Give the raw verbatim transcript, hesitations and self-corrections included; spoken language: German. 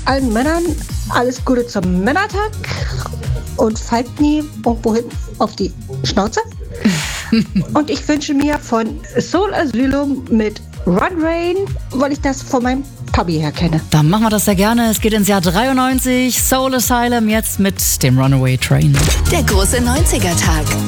allen Männern alles Gute zum Männertag und fallt nie irgendwo hin auf die Schnauze. Und ich wünsche mir von Soul Asylum mit Run Rain, weil ich das von meinem Papi her kenne. Dann machen wir das sehr gerne. Es geht ins Jahr dreiundneunzig. Soul Asylum jetzt mit dem Runaway Train. Der große neunziger Tag.